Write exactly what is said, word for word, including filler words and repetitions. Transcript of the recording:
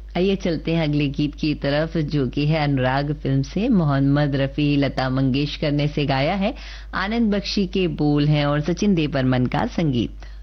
आइए चलते हैं अगले गीत की तरफ, जो कि है अनुराग फिल्म से। मोहम्मद रफी, लता मंगेशकर ने से गाया है। आनंद बख्शी के बोल हैं और सचिन देव बर्मन का संगीत।